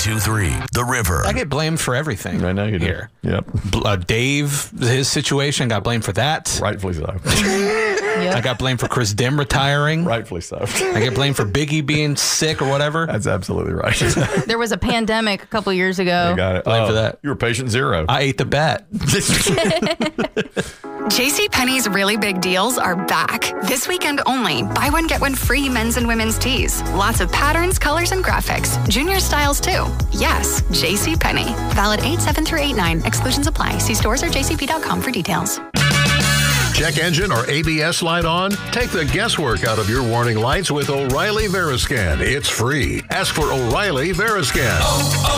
92.3 The River. I get blamed for everything. I know you do. Here. Yep. Dave, his situation, got blamed for that. Rightfully so. I got blamed for Chris Dim retiring. Rightfully so. I get blamed for Biggie being sick or whatever. That's absolutely right. There was a pandemic a couple years ago. You got it. Blame for that. You were patient zero. I ate the bat. JCPenney's really big deals are back. This weekend only. Buy one, get one free men's and women's tees. Lots of patterns, colors, and graphics. Junior styles, too. Yes, JCPenney. Valid 8/7 through 8/9. Exclusions apply. See stores or jcp.com for details. Check engine or ABS light on? Take the guesswork out of your warning lights with O'Reilly Veriscan. It's free. Ask for O'Reilly Veriscan.